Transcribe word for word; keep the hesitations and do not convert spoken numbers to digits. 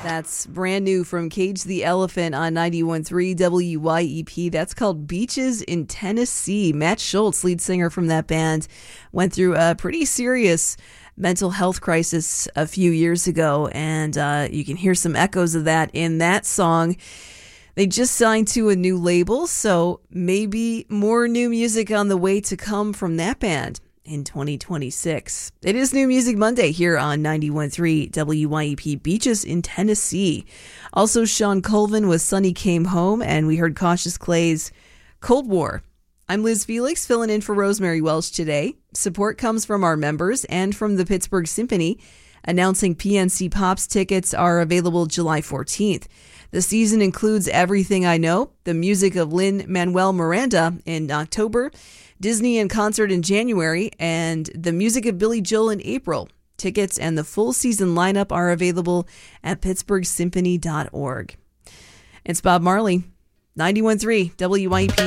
That's brand new from Cage the Elephant on ninety-one point three W Y E P. That's called Beaches in Tennessee. Matt Schultz, lead singer from that band, went through a pretty serious mental health crisis a few years ago, and uh, you can hear some echoes of that in that song. They just signed to a new label, so maybe more new music on the way to come from that band in twenty twenty-six. It is New Music Monday here on ninety-one point three W Y E P. Beaches in Tennessee. Also, Sean Colvin with Sunny Came Home, and we heard Cautious Clay's Cold War. I'm Liz Felix, filling in for Rosemary Welch today. Support comes from our members and from the Pittsburgh Symphony, announcing P N C Pops tickets are available July fourteenth. The season includes Everything I Know, the music of Lin-Manuel Miranda in October, Disney in concert in January, and the music of Billy Joel in April. Tickets and the full season lineup are available at pittsburgh symphony dot org. It's Bob Marley, ninety-one point three W Y E P.